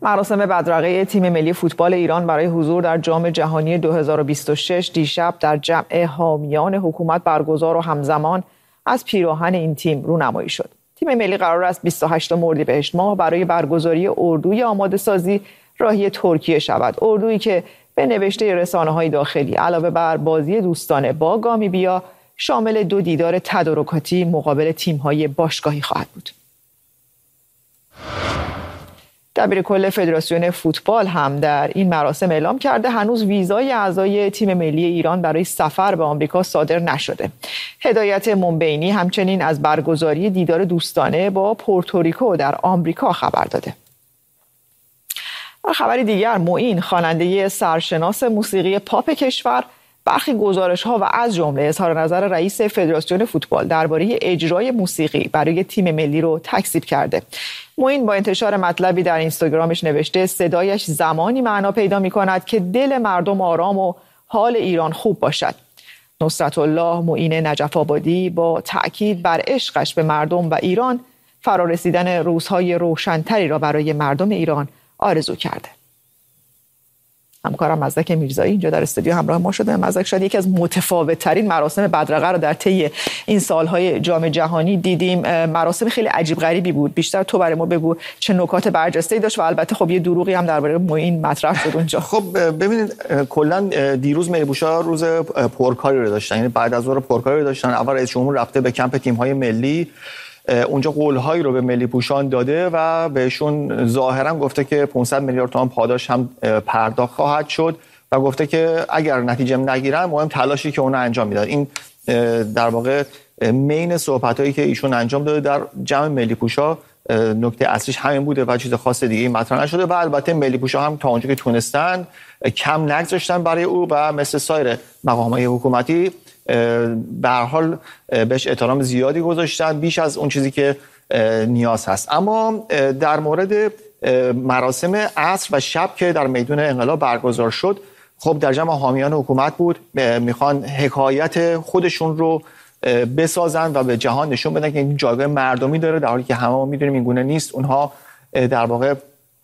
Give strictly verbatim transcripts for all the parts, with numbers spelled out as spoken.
مراسم بدرقه تیم ملی فوتبال ایران برای حضور در جام جهانی دو هزار و بیست و شش دیشب در جمع حامیان حکومت برگزار و همزمان از پیراهن این تیم رونمایی شد. تیم ملی قرار است بیست و هشتم اردیبهشت ماه برای برگزاری اردوی آماده سازی راهی ترکیه شود. اردویی که به نوشته رسانه‌های داخلی علاوه بر بازی دوستانه با گامیبیا شامل دو دیدار تدارکاتی مقابل تیم‌های باشگاهی خواهد بود. دبیرکل فدراسیون فوتبال هم در این مراسم اعلام کرده هنوز ویزای اعضای تیم ملی ایران برای سفر به آمریکا صادر نشده. هدایت منبعینی همچنین از برگزاری دیدار دوستانه با پورتوریکو در آمریکا خبر داده. در خبری دیگر، معین خواننده سرشناس موسیقی پاپ کشور برخی گزارش‌ها و از جمله اظهار نظر رئیس فدراسیون فوتبال درباره اجرای موسیقی برای تیم ملی رو تکذیب کرده. معین با انتشار مطلبی در اینستاگرامش نوشته صدایش زمانی معنا پیدا می‌کند که دل مردم آرام و حال ایران خوب باشد. نصرت الله معین نجف آبادی با تأکید بر عشقش به مردم و ایران فرارسیدن روزهای روشن‌تری را برای مردم ایران آرزو کرده. همکارم مزدک میرزایی اینجا در استودیو همراه ما شده. مزدک، شاید یکی از متفاوت‌ترین مراسم بدرقه رو در طی این سال‌های جام جهانی دیدیم. مراسم خیلی عجیب غریبی بود. بیشتر تو برای ما بگو چه نکات برجسته‌ای داشت و البته خب یه دروغی هم درباره معین مطرح شد اونجا. خب ببینید کلا دیروز ملی‌پوشا روز پرکاری رو داشتن، یعنی بعد از ظهر پرکاری رو داشتن. اول رئیس جمهور رفته به کمپ تیم‌های ملی، اونجا قول‌هایی رو به ملی پوشان داده و بهشون ظاهرا گفته که پانصد میلیارد تومان پاداش هم پرداخت خواهد شد و گفته که اگر نتیجه نگیرن مهم تلاشی که اونا انجام میدن. این در واقع مین صحبتایی که ایشون انجام داده در جمع ملی پوشا، نکته اصلیش همین بوده و چیز خاص دیگه مطرح نشده. و البته ملی پوشا هم تا اونجا که تونستن کم نگذاشتن برای او و مثل سایر مقامات حکومتی به هر حال بهش احترام زیادی گذاشتن، بیش از اون چیزی که نیاز هست. اما در مورد مراسم عصر و شب که در میدان انقلاب برگزار شد، خب در جمع حامیان حکومت بود، میخوان حکایت خودشون رو بسازن و به جهان نشون بدن که این جایگاه مردمی داره، در حالی که همه ما میدونیم این گونه نیست. اونها در واقع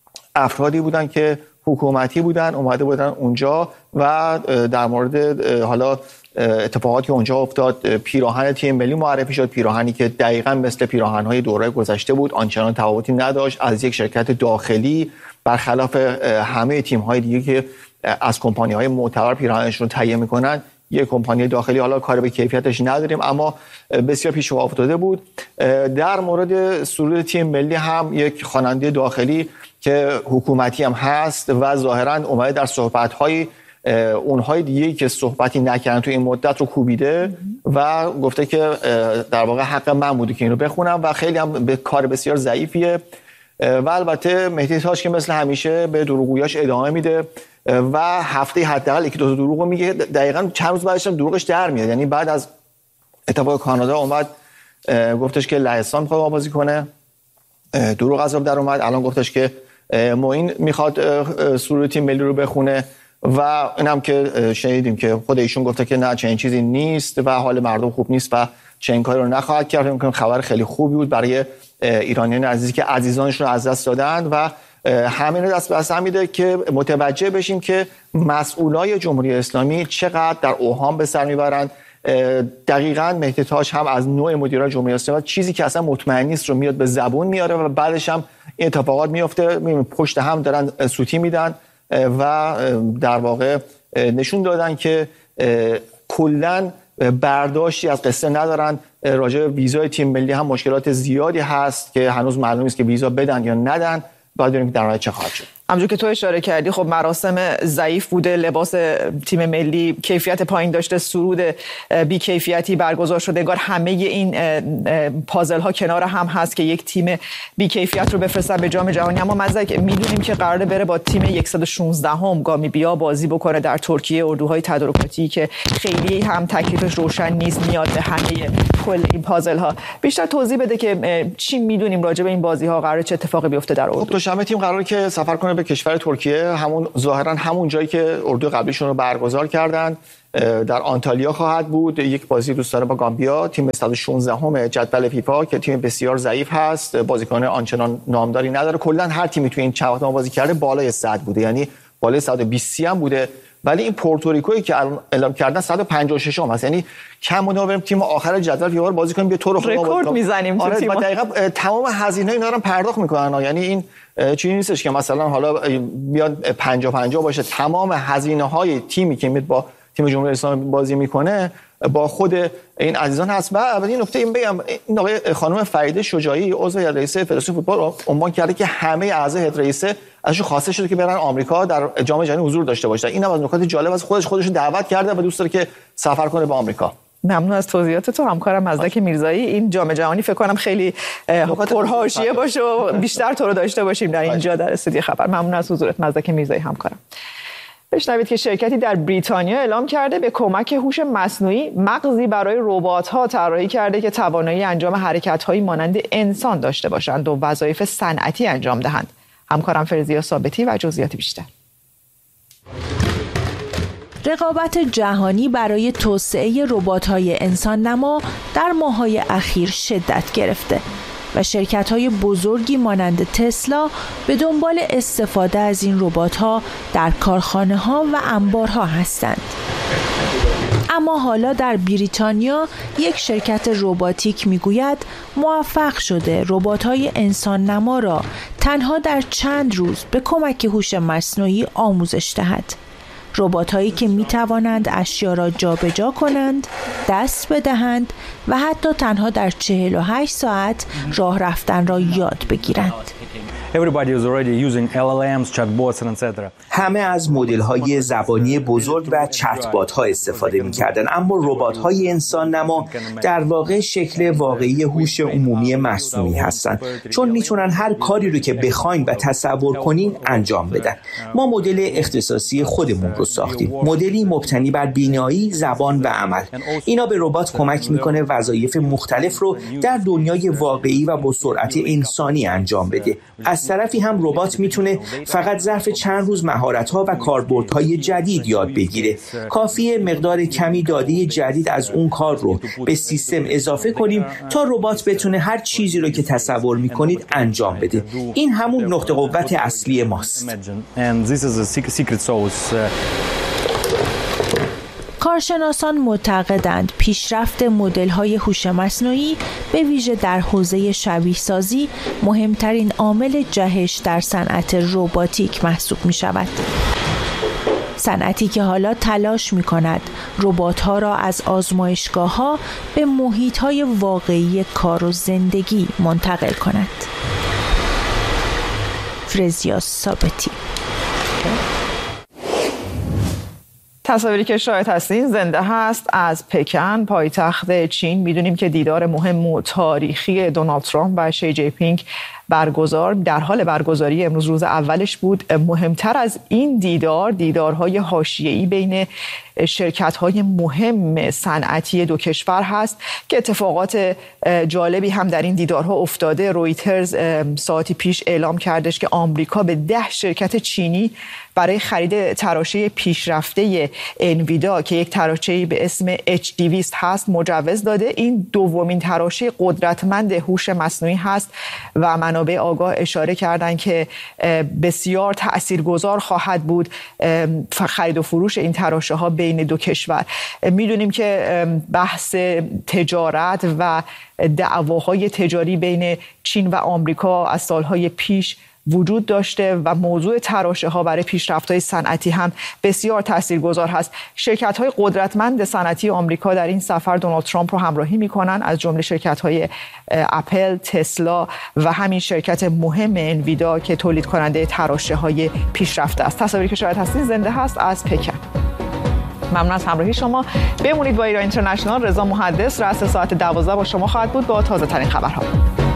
افرادی بودن که حکومتی بودن، اومده بودن اونجا و در مورد حالا اتفاقاتی که اونجا افتاد، پیراهن تیم ملی معرفی شد، پیراهنی که دقیقاً مثل پیراهن‌های دوره گذشته بود، آنچنان تفاوتی نداشت، از یک شرکت داخلی، برخلاف همه تیم‌های دیگه که از کمپانی‌های معتبر پیراهنشون تهیه می‌کنن. یک کمپانی داخلی، حالا کار به کیفیتش نداریم، اما بسیار پیش پا افتاده بود. در مورد سرود تیم ملی هم یک خواننده داخلی که حکومتی هم هست و ظاهراً اومده در صحبت‌های اونهای دیگه که صحبتی نکردن تو این مدت رو کوبیده و گفته که در واقع حق من بوده که این رو بخونم و خیلی هم به کار بسیار ضعیفیه. و البته مهدی تاج که مثل همیشه به دروغگوییاش ادامه میده و هفته حداقل یکی دو تا دروغ میگه، دقیقاً چند روز بعدش هم دروغش در میاد. یعنی بعد از اتفاق کانادا اومد گفتش که لهستان میخواد بازی کنه، دروغ از آب در اومد. الان گفتش که معین میخواد سرود تیم ملی رو بخونه و اینم که شنیدیم که خود ایشون گفته که نه چنین چیزی نیست و حال مردم خوب نیست و چنین کاری رو نخواهد کرد. میگم خبر خیلی خوبی بود برای ایرانیان عزیزی که عزیزانشون رو از دست دادن و همین رو دست به دست میده که متوجه بشیم که مسئولای جمهوری اسلامی چقدر در اوهام به سر میبرند. دقیقاً مهدی تاج هم از نوع مدیران جمهوری اسلامی چیزی که اصلا مطمئن نیست رو میاد به زبون میاره و بعدش هم این اتفاقات میفته، پشت هم دارن سوتی میدن و در واقع نشون دادن که کلاً برداشتی از قصه ندارن. راجع به ویزای تیم ملی هم مشکلات زیادی هست که هنوز معلوم نیست که ویزا بدن یا ندن. باید ببینیم در نهایت چه خواهد شد. همونجور که تو اشاره کردی، خب مراسم ضعیف بوده، لباس تیم ملی کیفیت پایین داشته، سرود بی کیفیتی برگزار شده. انگار همه این پازل ها کنار هم هست که یک تیم بی کیفیت رو بفرستن به جام جهانی. اما مزدک میدونیم که قراره بره با تیم صد و شانزده هم گامیبیا بازی بکنه در ترکیه، اردوهای تدارکاتی که خیلی هم تکلیفش روشن نیست، میاد به همه کل این پازل ها. بیشتر توضیح بده که چی میدونیم راجع به این بازی ها، قراره چه اتفاقی بیفته در اردو. خب دوشنبه تیم قراره که سفر کنه به کشور ترکیه، همون ظاهرا همون جایی که اردو قبلیشون رو برگزار کردن، در آنتالیا خواهد بود. یک بازی دوستانه با گامبیا، تیم صد و شانزده هم جدول فیفا که تیم بسیار ضعیف هست، بازیکن آنچنان نامداری نداره. کلا هر تیمی توی این چند وقت ما بازی کرده بالای صد بوده، یعنی بالای صد و بیست هم بوده. ولی این پورتوریکویی که اعلام کردن صد و پنجاه و شش هست، یعنی کم مونده بریم تیم آخر جدول فیفا بازی کنیم به طور رکورد میزنیم تو تیم. آره دقیقاً تمام هزینه اینا رو پرداخت میکنن، یعنی این چیزی نیستش که مثلا حالا بیاد پنجاه پنجاه باشه. تمام هزینه‌های تیمی که میاد با تیم جمهوری اسلامی بازی میکنه با خود این عزیزان هست. و البته این نکته این بگم، این آقای خانم فریده شجاعی عضو هیئت رئیسه فدراسیون فوتبال عنوان کرده که همه اعضای هیئت رئیسه ازشون خواسته شده که برن آمریکا در جام جهانی حضور داشته باشن. اینم از نکات جالب از خودش خودش دعوت کرده و دوست داره که سفر کنه به آمریکا. ممنون از توضیحات تو همکارم مزدک میرزایی. این جام جهانی فکر کنم خیلی پرحاشیه باشه و بیشتر تو رو داشته باشیم در اینجا در استودیو خبر. ممنون از حضورت مزدک میرزایی همکارم. بشنوید که شرکتی در بریتانیا اعلام کرده به کمک هوش مصنوعی مغزی برای ربات‌ها طراحی کرده که توانایی انجام حرکت‌هایی مانند انسان داشته باشند و وظایف صنعتی انجام دهند. همکارم فرزیا ثابتی و جزئیات بیشتر. رقابت جهانی برای توسعه ربات‌های انسان نما در ماه‌های اخیر شدت گرفته و شرکت‌های بزرگی مانند تسلا به دنبال استفاده از این ربات‌ها در کارخانه‌ها و انبارها هستند. اما حالا در بریتانیا یک شرکت رباتیک میگوید موفق شده ربات‌های انسان نما را تنها در چند روز به کمک هوش مصنوعی آموزش دهد. ربات‌هایی که می‌توانند اشیا را جابجا کنند، دست بدهند و حتی تنها در چهل و هشت ساعت راه رفتن را یاد بگیرند. همه از مدل‌های زبانی بزرگ و چت‌بات‌ها استفاده می‌کردند، اما ربات‌های انسان نما در واقع شکل واقعی هوش عمومی مصنوعی هستند، چون میتونن هر کاری رو که بخواین و تصور کنین انجام بدن. ما مدل اختصاصی خودمون رو ساختیم، مدلی مبتنی بر بینایی، زبان و عمل. اینا به ربات کمک میکنه وظایف مختلف رو در دنیای واقعی و با سرعت انسانی انجام بده. از طرفی هم ربات میتونه فقط ظرف چند روز مهارت‌ها و کاربردهای جدید یاد بگیره. کافیه مقدار کمی داده جدید از اون کار رو به سیستم اضافه کنیم تا ربات بتونه هر چیزی رو که تصور میکنید انجام بده. این همون نقطه قوت اصلی ماست. کارشناسان معتقدند پیشرفت مدل‌های هوش مصنوعی به ویژه در حوزه شبیه‌سازی مهمترین عامل جهش در صنعت رباتیک محسوب می‌شود. صنعتی که حالا تلاش می‌کند ربات‌ها را از آزمایشگاه‌ها به محیط‌های واقعی کار و زندگی منتقل کند. فرزیا ثابتی. تصاویری که شاهد هستین زنده هست از پکن، پایتخت چین. میدونیم که دیدار مهم و تاریخی دونالد ترامپ و شی جی پینگ برگزار در حال برگزاری امروز روز اولش بود. مهمتر از این دیدار دیدارهای حاشیه‌ای بین شرکت‌های مهم صنعتی دو کشور هست که اتفاقات جالبی هم در این دیدارها افتاده. رویترز ساعتی پیش اعلام کردش که آمریکا به ده شرکت چینی برای خرید تراشه پیشرفته انویدا که یک تراشه به اسم اچ دویست هست مجوز داده. این دومین تراشه قدرتمند هوش مصنوعی هست و منابع آگاه اشاره کردند که بسیار تاثیرگذار خواهد بود خرید و فروش این تراشه ها بین دو کشور. میدونیم که بحث تجارت و دعواهای تجاری بین چین و آمریکا از سالهای پیش وجود داشته و موضوع تراشه ها برای پیشرفت‌های صنعتی هم بسیار تاثیرگذار هست. شرکت‌های قدرتمند صنعتی آمریکا در این سفر دونالد ترامپ رو همراهی می‌کنن، از جمله شرکت‌های اپل، تسلا و همین شرکت مهم انویدا که تولید کننده تراشه‌های پیشرفته است. تصاویری که شاهد هستین زنده هست از پکن. ممنون از همراهی شما. بمونید با ایران اینترنشنال. رضا محدث رأس ساعت دوازده با شما خواهد بود با تازه ترین خبرها.